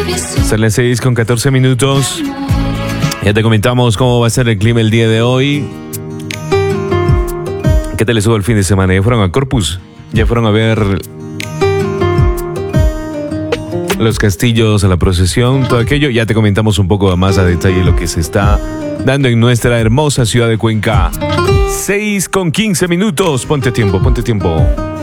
Son las 6:14. Ya te comentamos cómo va a ser el clima el día de hoy. ¿Qué tal estuvo el fin de semana? ¿Ya fueron a Corpus? ¿Ya fueron a ver los castillos, a la procesión, todo aquello? Ya te comentamos un poco más a detalle lo que se está dando en nuestra hermosa ciudad de Cuenca. 6:15. Ponte tiempo.